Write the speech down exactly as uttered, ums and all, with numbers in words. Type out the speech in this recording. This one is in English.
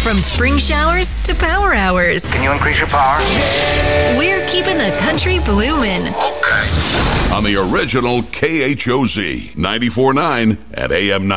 From spring showers to power hours, Can you increase your power? we're keeping the country bloomin'. Okay. On the original K H O Z ninety-four point nine at A M nine.